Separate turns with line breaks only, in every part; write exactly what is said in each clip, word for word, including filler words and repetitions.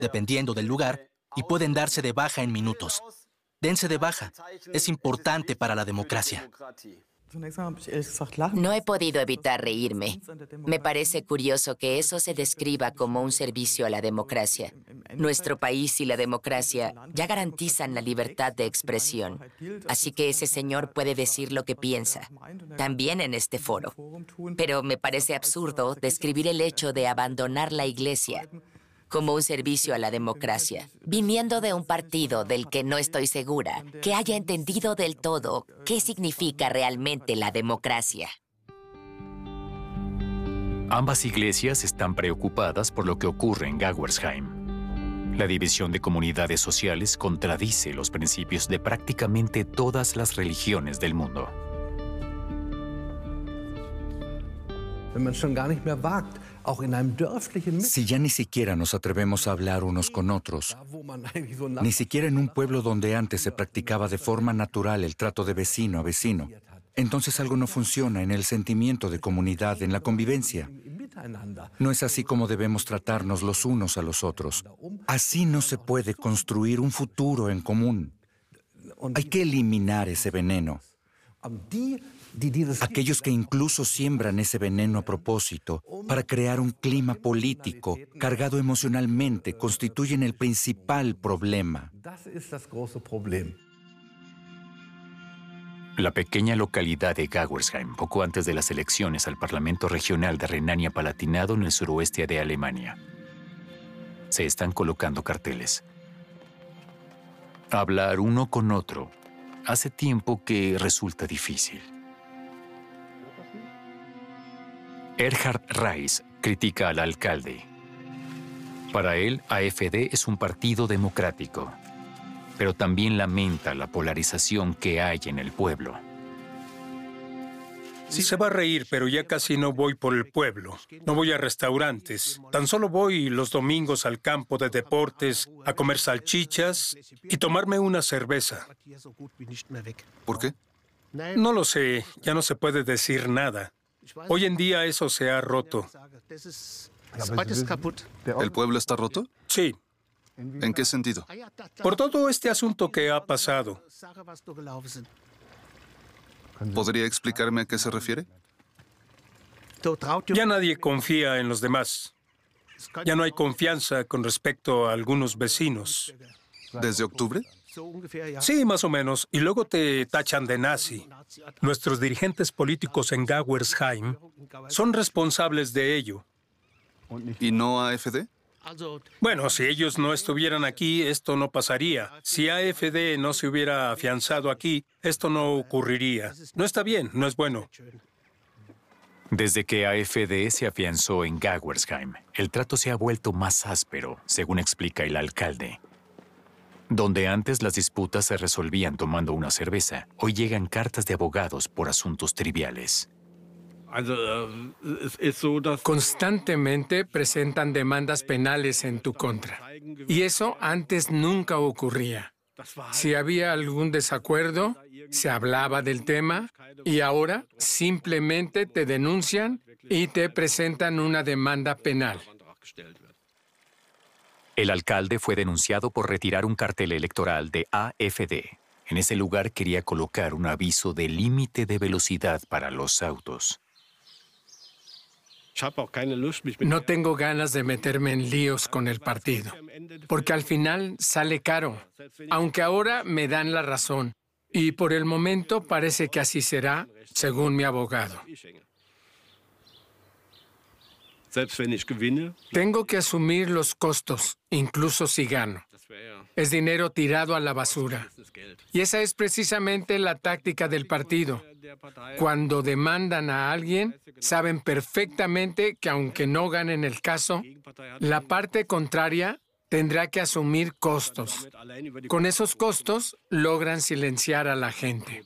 dependiendo del lugar, y pueden darse de baja en minutos. Dense de baja. Es importante para la democracia.
No he podido evitar reírme. Me parece curioso que eso se describa como un servicio a la democracia. Nuestro país y la democracia ya garantizan la libertad de expresión. Así que ese señor puede decir lo que piensa, también en este foro. Pero me parece absurdo describir el hecho de abandonar la iglesia como un servicio a la democracia, viniendo de un partido del que no estoy segura que haya entendido del todo qué significa realmente la democracia.
Ambas iglesias están preocupadas por lo que ocurre en Gaggersheim. La división de comunidades sociales contradice los principios de prácticamente todas las religiones del mundo.
Si ya ni siquiera nos atrevemos a hablar unos con otros, ni siquiera en un pueblo donde antes se practicaba de forma natural el trato de vecino a vecino, entonces algo no funciona en el sentimiento de comunidad, en la convivencia. No es así como debemos tratarnos los unos a los otros. Así no se puede construir un futuro en común. Hay que eliminar ese veneno. Aquellos que incluso siembran ese veneno a propósito para crear un clima político cargado emocionalmente constituyen el principal problema.
La pequeña localidad de Gaggersheim, poco antes de las elecciones al Parlamento Regional de Renania-Palatinado en el suroeste de Alemania. Se están colocando carteles. Hablar uno con otro hace tiempo que resulta difícil. Erhard Reis critica al alcalde. Para él, A F D es un partido democrático, pero también lamenta la polarización que hay en el pueblo.
Sí, se va a reír, pero ya casi no voy por el pueblo. No voy a restaurantes. Tan solo voy los domingos al campo de deportes a comer salchichas y tomarme una cerveza.
¿Por qué?
No lo sé, ya no se puede decir nada. Hoy en día eso se ha roto.
¿El pueblo está roto?
Sí.
¿En qué sentido?
Por todo este asunto que ha pasado.
¿Podría explicarme a qué se refiere?
Ya nadie confía en los demás. Ya no hay confianza con respecto a algunos vecinos.
¿Desde octubre?
Sí, más o menos. Y luego te tachan de nazi. Nuestros dirigentes políticos en Gaggersheim son responsables de ello.
¿Y no A F D?
Bueno, si ellos no estuvieran aquí, esto no pasaría. Si A F D no se hubiera afianzado aquí, esto no ocurriría. No está bien, no es bueno.
Desde que A F D se afianzó en Gaggersheim, el trato se ha vuelto más áspero, según explica el alcalde. Donde antes las disputas se resolvían tomando una cerveza, hoy llegan cartas de abogados por asuntos triviales.
Constantemente presentan demandas penales en tu contra. Y eso antes nunca ocurría. Si había algún desacuerdo, se hablaba del tema y ahora simplemente te denuncian y te presentan una demanda penal.
El alcalde fue denunciado por retirar un cartel electoral de A F D. En ese lugar quería colocar un aviso de límite de velocidad para los autos.
No tengo ganas de meterme en líos con el partido, porque al final sale caro, aunque ahora me dan la razón. Y por el momento parece que así será, según mi abogado. Tengo que asumir los costos, incluso si gano. Es dinero tirado a la basura. Y esa es precisamente la táctica del partido. Cuando demandan a alguien, saben perfectamente que aunque no ganen el caso, la parte contraria tendrá que asumir costos. Con esos costos, logran silenciar a la gente.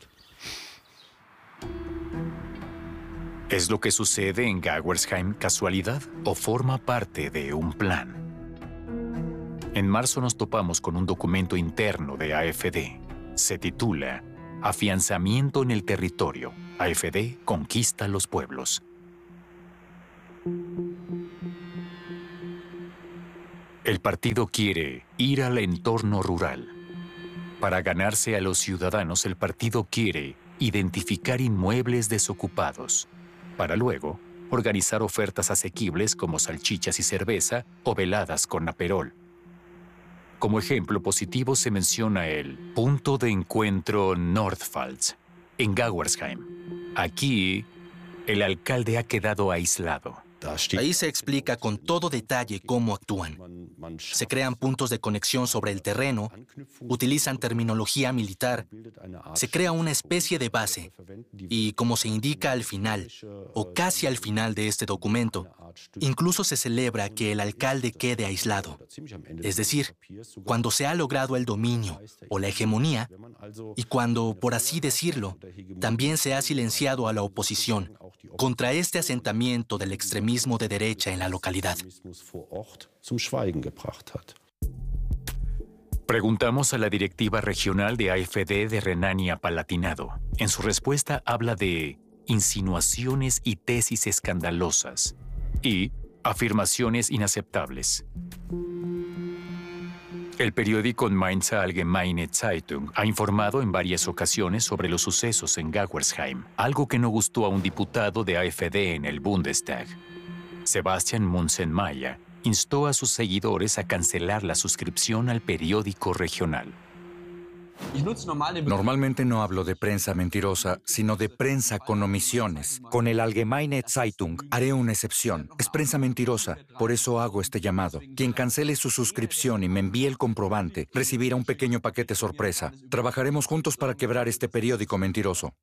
¿Es lo que sucede en Gaggersheim casualidad o forma parte de un plan? En marzo nos topamos con un documento interno de A F D. Se titula Afianzamiento en el territorio. A F D conquista los pueblos. El partido quiere ir al entorno rural. Para ganarse a los ciudadanos, el partido quiere identificar inmuebles desocupados, para luego organizar ofertas asequibles como salchichas y cerveza o veladas con aperol. Como ejemplo positivo se menciona el punto de encuentro Nordpfalz, en Gauersheim. Aquí, el alcalde ha quedado aislado.
Ahí se explica con todo detalle cómo actúan. Se crean puntos de conexión sobre el terreno, utilizan terminología militar, se crea una especie de base y, como se indica al final, o casi al final de este documento, incluso se celebra que el alcalde quede aislado. Es decir, cuando se ha logrado el dominio o la hegemonía y cuando, por así decirlo, también se ha silenciado a la oposición contra este asentamiento del extremismo de derecha en la localidad.
Preguntamos a la directiva regional de AfD de Renania-Palatinado. En su respuesta habla de insinuaciones y tesis escandalosas y afirmaciones inaceptables. El periódico Mainzer Allgemeine Zeitung ha informado en varias ocasiones sobre los sucesos en Gauersheim, algo que no gustó a un diputado de AfD en el Bundestag. Sebastian Munzenmaier instó a sus seguidores a cancelar la suscripción al periódico regional.
Normalmente no hablo de prensa mentirosa, sino de prensa con omisiones. Con el Allgemeine Zeitung haré una excepción. Es prensa mentirosa, por eso hago este llamado. Quien cancele su suscripción y me envíe el comprobante recibirá un pequeño paquete sorpresa. Trabajaremos juntos para quebrar este periódico mentiroso.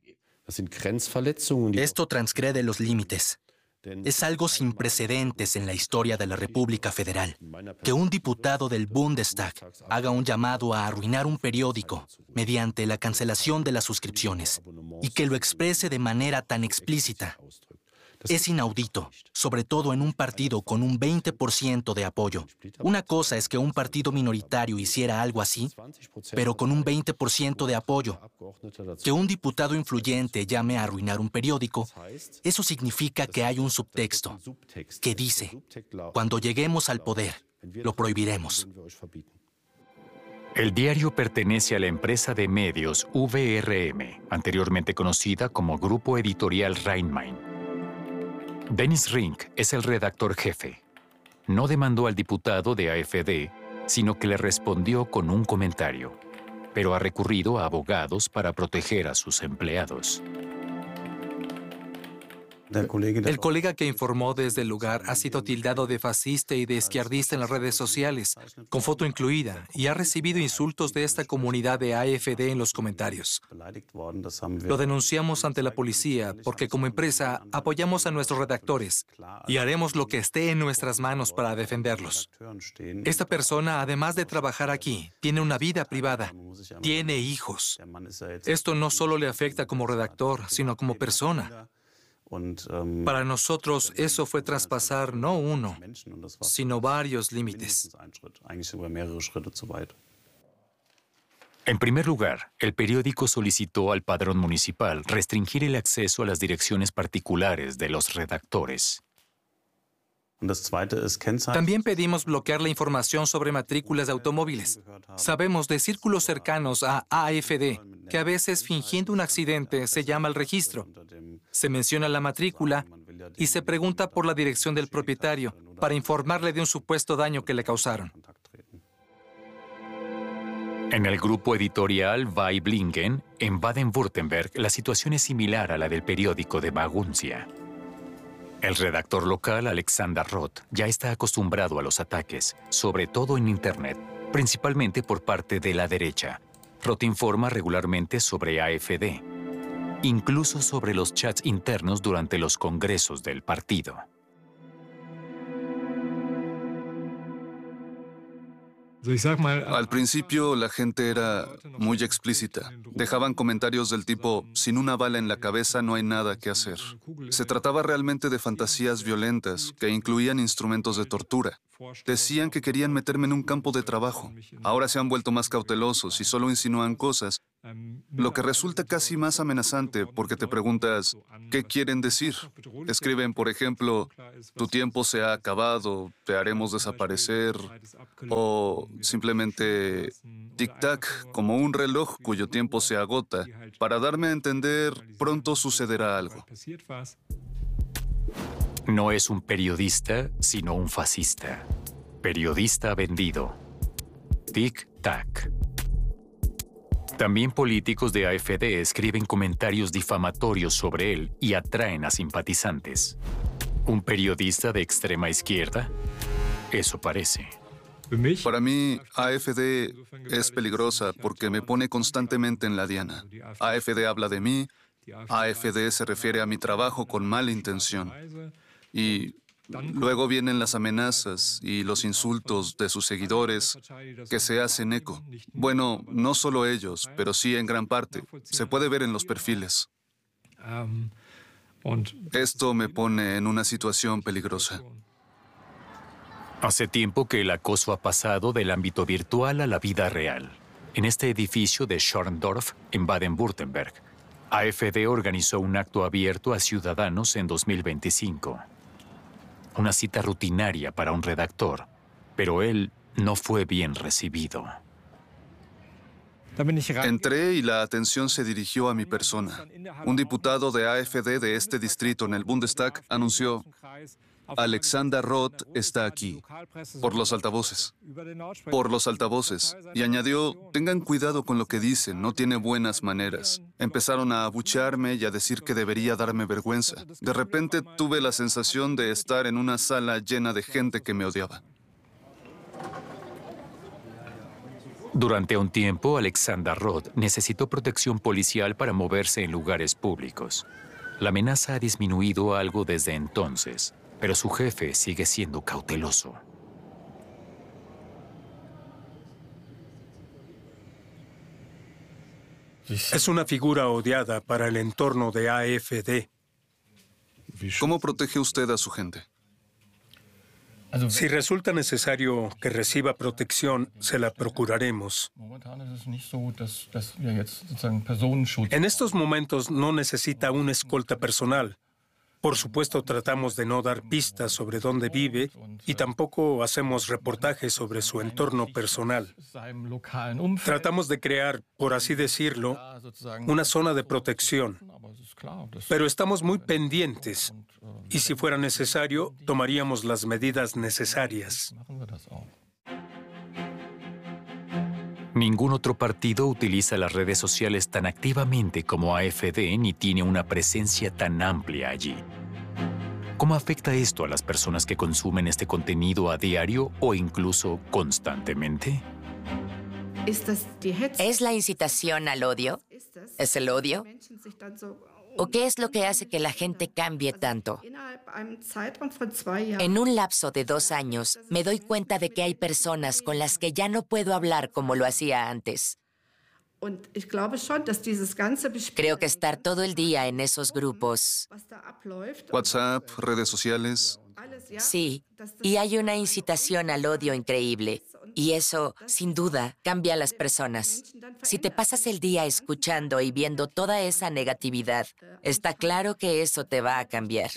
Esto transgrede los límites. Es algo sin precedentes en la historia de la República Federal, que un diputado del Bundestag haga un llamado a arruinar un periódico mediante la cancelación de las suscripciones y que lo exprese de manera tan explícita. Es inaudito, sobre todo en un partido con un veinte por ciento de apoyo. Una cosa es que un partido minoritario hiciera algo así, pero con un veinte por ciento de apoyo. Que un diputado influyente llame a arruinar un periódico, eso significa que hay un subtexto que dice, cuando lleguemos al poder, lo prohibiremos.
El diario pertenece a la empresa de medios V R M, anteriormente conocida como Grupo Editorial Rhein-Main. Dennis Rink es el redactor jefe. No demandó al diputado de AfD, sino que le respondió con un comentario, pero ha recurrido a abogados para proteger a sus empleados.
El colega que informó desde el lugar ha sido tildado de fascista y de izquierdista en las redes sociales, con foto incluida, y ha recibido insultos de esta comunidad de AfD en los comentarios. Lo denunciamos ante la policía porque como empresa apoyamos a nuestros redactores y haremos lo que esté en nuestras manos para defenderlos. Esta persona, además de trabajar aquí, tiene una vida privada, tiene hijos. Esto no solo le afecta como redactor, sino como persona. Para nosotros eso fue traspasar no uno, sino varios límites.
En primer lugar, el periódico solicitó al padrón municipal restringir el acceso a las direcciones particulares de los redactores.
También pedimos bloquear la información sobre matrículas de automóviles. Sabemos de círculos cercanos a AfD que a veces, fingiendo un accidente, se llama al registro. Se menciona la matrícula y se pregunta por la dirección del propietario para informarle de un supuesto daño que le causaron.
En el grupo editorial Weiblingen, en Baden-Württemberg, la situación es similar a la del periódico de Maguncia. El redactor local, Alexander Roth, ya está acostumbrado a los ataques, sobre todo en Internet, principalmente por parte de la derecha. Roth informa regularmente sobre AfD, incluso sobre los chats internos durante los congresos del partido.
Al principio la gente era muy explícita. Dejaban comentarios del tipo, sin una bala en la cabeza no hay nada que hacer. Se trataba realmente de fantasías violentas que incluían instrumentos de tortura. Decían que querían meterme en un campo de trabajo. Ahora se han vuelto más cautelosos y solo insinúan cosas, lo que resulta casi más amenazante porque te preguntas, ¿qué quieren decir? Escriben, por ejemplo, tu tiempo se ha acabado, te haremos desaparecer, o simplemente tic-tac, como un reloj cuyo tiempo se agota, para darme a entender, pronto sucederá algo.
No es un periodista, sino un fascista. Periodista vendido. Tic-tac. También políticos de A F D escriben comentarios difamatorios sobre él y atraen a simpatizantes. ¿Un periodista de extrema izquierda? Eso parece.
Para mí, A F D es peligrosa porque me pone constantemente en la diana. A F D habla de mí, A F D se refiere a mi trabajo con mala intención. Y luego vienen las amenazas y los insultos de sus seguidores que se hacen eco. Bueno, no solo ellos, pero sí en gran parte. Se puede ver en los perfiles. Esto me pone en una situación peligrosa.
Hace tiempo que el acoso ha pasado del ámbito virtual a la vida real. En este edificio de Schorndorf, en Baden-Württemberg, A F D organizó un acto abierto a ciudadanos en dos mil veinticinco. Una cita rutinaria para un redactor, pero él no fue bien recibido.
Entré y la atención se dirigió a mi persona. Un diputado de A F D de este distrito en el Bundestag anunció: Alexander Roth está aquí, por los altavoces, por los altavoces, y añadió, tengan cuidado con lo que dicen, no tiene buenas maneras. Empezaron a abuchearme y a decir que debería darme vergüenza. De repente tuve la sensación de estar en una sala llena de gente que me odiaba.
Durante un tiempo, Alexander Roth necesitó protección policial para moverse en lugares públicos. La amenaza ha disminuido algo desde entonces, pero su jefe sigue siendo cauteloso.
Es una figura odiada para el entorno de A F D.
¿Cómo protege usted a su gente?
Si resulta necesario que reciba protección, se la procuraremos. En estos momentos no necesita una escolta personal. Por supuesto, tratamos de no dar pistas sobre dónde vive y tampoco hacemos reportajes sobre su entorno personal. Tratamos de crear, por así decirlo, una zona de protección. Pero estamos muy pendientes y si fuera necesario, tomaríamos las medidas necesarias.
Ningún otro partido utiliza las redes sociales tan activamente como A F D ni tiene una presencia tan amplia allí. ¿Cómo afecta esto a las personas que consumen este contenido a diario o incluso constantemente?
¿Es la incitación al odio? ¿Es el odio? ¿O qué es lo que hace que la gente cambie tanto? En un lapso de dos años, me doy cuenta de que hay personas con las que ya no puedo hablar como lo hacía antes. Creo que estar todo el día en esos grupos.
WhatsApp, redes sociales.
Sí, y hay una incitación al odio increíble. Y eso, sin duda, cambia a las personas. Si te pasas el día escuchando y viendo toda esa negatividad, está claro que eso te va a cambiar.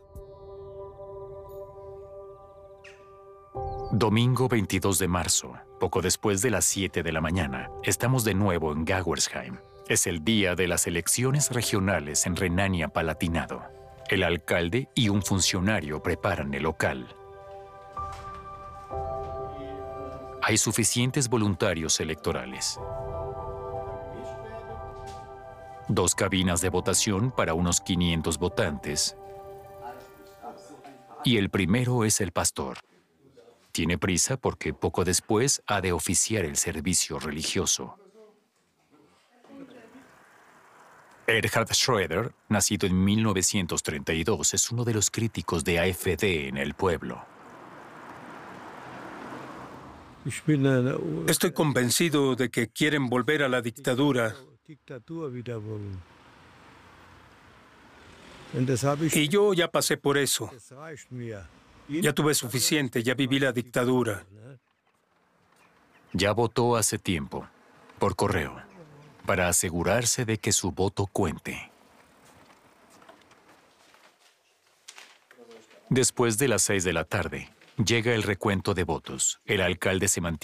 Domingo veintidós de marzo, poco después de las siete de la mañana, estamos de nuevo en Gaggersheim. Es el día de las elecciones regionales en Renania-Palatinado. El alcalde y un funcionario preparan el local. Hay suficientes voluntarios electorales. Dos cabinas de votación para unos quinientos votantes. Y el primero es el pastor. Tiene prisa porque poco después ha de oficiar el servicio religioso. Erhard Schröder, nacido en mil novecientos treinta y dos, es uno de los críticos de A F D en el pueblo.
Estoy convencido de que quieren volver a la dictadura. Y yo ya pasé por eso. Ya tuve suficiente, ya viví la dictadura.
Ya votó hace tiempo, por correo, para asegurarse de que su voto cuente. Después de las seis de la tarde, llega el recuento de votos. El alcalde se mantiene